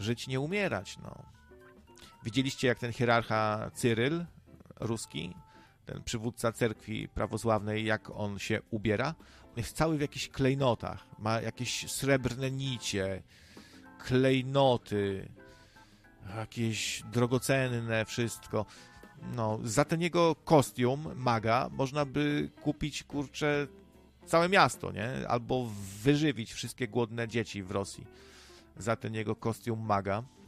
żyć, nie umierać, no. Widzieliście, jak ten hierarcha Cyryl, ruski, ten przywódca cerkwi prawosławnej, jak on się ubiera? On jest cały w jakichś klejnotach, ma jakieś srebrne nicie, klejnoty, jakieś drogocenne wszystko. No, za ten jego kostium maga można by kupić, kurczę, całe miasto, nie? Albo wyżywić wszystkie głodne dzieci w Rosji za ten jego kostium maga.